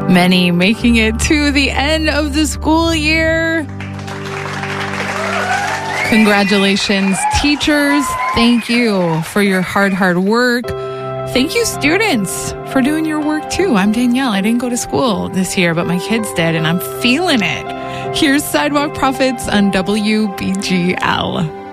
Many making it to the end of the school year. Congratulations, teachers. Thank you for your hard work. Thank you, students, for doing your work too. I'm Danielle. I didn't go to school this year, but my kids did, and I'm feeling it. Here's Sidewalk Prophets on WBGL.